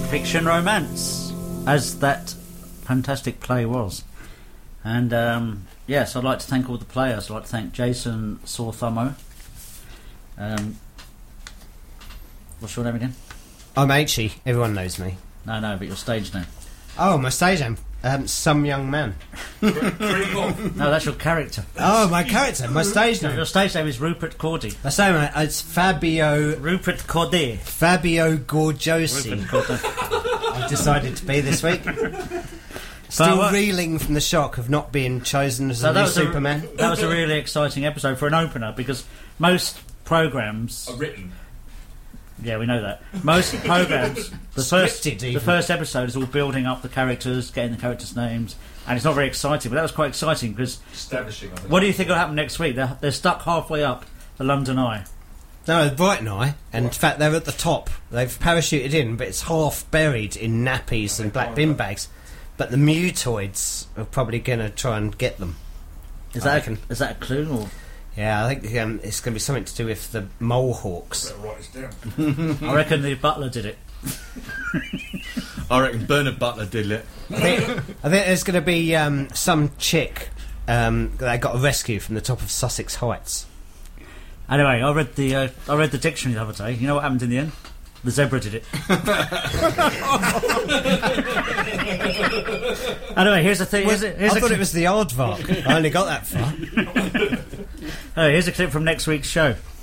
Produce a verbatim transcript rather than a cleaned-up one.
fiction romance, as that fantastic play was. And um, yes, I'd like to thank all the players. I'd like to thank Jason Sorthamo. Um, what's your name again? I'm H E. Everyone knows me. No, no, but your stage name. Oh, my stage name. Um, some young man. No, that's your character. Oh, my character. My stage name. Your stage name is Rupert Cordy. I say, mate, it's Fabio. Rupert Cordy. Fabio Gorgiosi. Rupert Cordy. I've decided to be this week. Still what? reeling from the shock of not being chosen as So a that new was Superman. A, that was a really exciting episode for an opener, because most programmes are written. Yeah, we know that. Most programmes, the first Scripted even. the first episode is all building up the characters, getting the characters' names, and it's not very exciting. But that was quite exciting because establishing. What do you think will happen next week? They're, they're stuck halfway up the London Eye. No, the Brighton Eye, and in fact they're at the top. They've parachuted in, but it's half buried in nappies and black bin bags. But the mutoids are probably going to try and get them. Is that a, is that a clue? Or? Yeah, I think um, it's going to be something to do with the Molehawks. Better write this down. I reckon the butler did it. I reckon Bernard Butler did it. I think, I think there's going to be um, some chick um, that got a rescue from the top of Sussex Heights. Anyway, I read the uh, I read the dictionary the other day. You know what happened in the end? The zebra did it. Anyway, here's the thing. Here's Well, a, here's I a thought cli- it was the aardvark. I only got that far. Oh, here's a clip from next week's show.